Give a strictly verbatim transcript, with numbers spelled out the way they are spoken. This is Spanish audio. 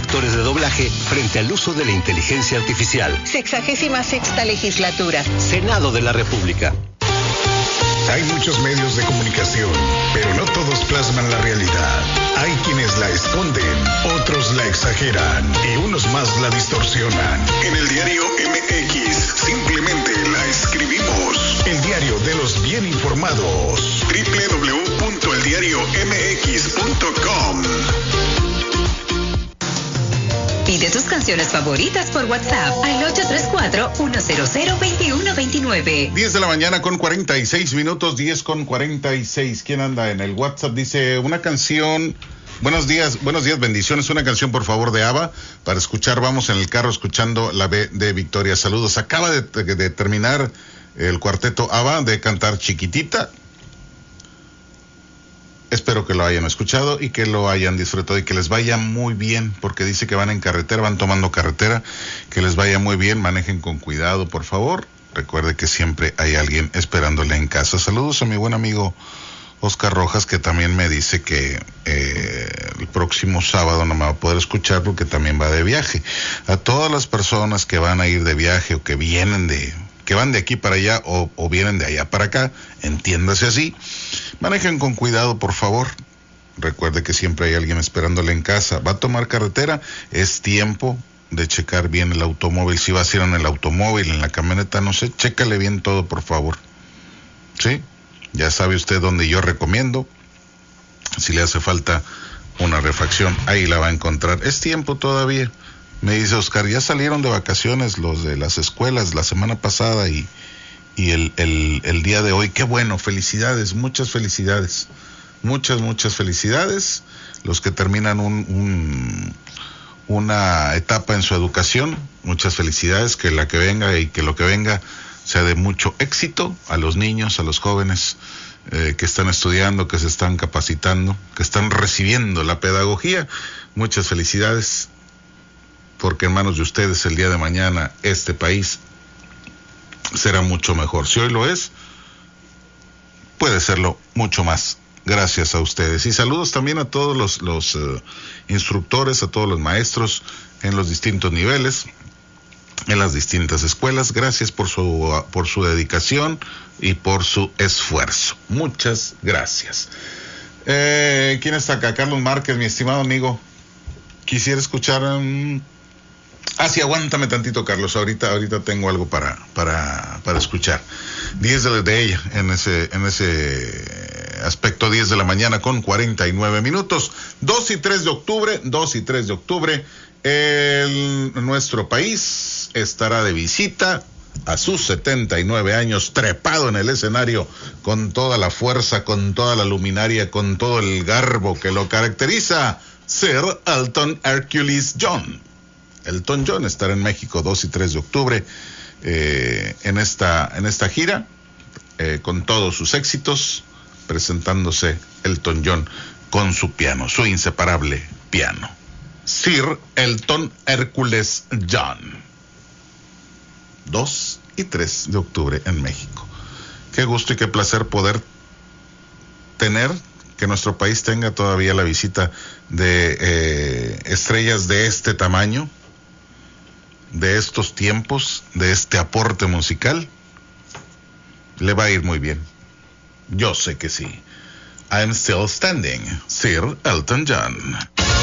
actores de doblaje frente al uso de la inteligencia artificial. Sexagésima sexta legislatura. Senado de la República. Hay muchos medios de comunicación, pero no todos plasman la realidad. Hay quienes la esconden, otros la exageran y unos más la distorsionan. En el diario M X simplemente la escribimos. El diario de los bien informados. doble u doble u doble u punto el diario m x punto com. Pide tus canciones favoritas por WhatsApp al ocho tres cuatro, uno cero cero, dos uno dos nueve. diez de la mañana con cuarenta y seis minutos, diez con cuarenta y seis. ¿Quién anda en el WhatsApp? Dice una canción. Buenos días, buenos días, bendiciones. Una canción, por favor, de ABBA para escuchar. Vamos en el carro escuchando la B de Victoria. Saludos. Acaba de, de, de terminar el cuarteto ABBA de cantar Chiquitita. Espero que lo hayan escuchado y que lo hayan disfrutado y que les vaya muy bien, porque dice que van en carretera, van tomando carretera, que les vaya muy bien, manejen con cuidado, por favor. Recuerde que siempre hay alguien esperándole en casa. Saludos a mi buen amigo Oscar Rojas, que también me dice que eh, el próximo sábado no me va a poder escuchar porque también va de viaje. A todas las personas que van a ir de viaje o que vienen de... que van de aquí para allá o, o vienen de allá para acá, entiéndase así, manejen con cuidado, por favor. Recuerde que siempre hay alguien esperándole en casa. Va a tomar carretera, es tiempo de checar bien el automóvil. Si va a ir en el automóvil, en la camioneta, no sé, chécale bien todo, por favor. ¿Sí? Ya sabe usted dónde yo recomiendo. Si le hace falta una refacción, ahí la va a encontrar. Es tiempo todavía. Me dice Oscar, ya salieron de vacaciones los de las escuelas la semana pasada y, y el, el, el día de hoy. Qué bueno, felicidades, muchas felicidades. Muchas, muchas felicidades. Los que terminan un, un, una etapa en su educación, muchas felicidades. Que la que venga y que lo que venga sea de mucho éxito a los niños, a los jóvenes eh, que están estudiando, que se están capacitando, que están recibiendo la pedagogía. Muchas felicidades. Porque en manos de ustedes el día de mañana este país será mucho mejor. Si hoy lo es, puede serlo mucho más. Gracias a ustedes. Y saludos también a todos los, los uh, instructores, a todos los maestros en los distintos niveles, en las distintas escuelas. Gracias por su, uh, por su dedicación y por su esfuerzo. Muchas gracias. Eh, ¿Quién está acá? Carlos Márquez, mi estimado amigo. Quisiera escuchar... Um, Ah, sí, aguántame tantito, Carlos. Ahorita, ahorita tengo algo para, para, para escuchar. diez de, de ella, en ese, en ese aspecto, diez de la mañana con cuarenta y nueve minutos. dos y tres de octubre, dos y tres de octubre, el, nuestro país estará de visita a sus setenta y nueve años, trepado en el escenario con toda la fuerza, con toda la luminaria, con todo el garbo que lo caracteriza, Sir Elton Hercules John. Elton John estará en México dos y tres de octubre eh, en esta en esta gira eh, con todos sus éxitos, presentándose Elton John con su piano, su inseparable piano. Sir Elton Hercules John, dos y tres de octubre en México. Qué gusto y qué placer poder tener, que nuestro país tenga todavía la visita de eh, estrellas de este tamaño, de estos tiempos, de este aporte musical. Le va a ir muy bien. Yo sé que sí. I'm still standing. Sir Elton John.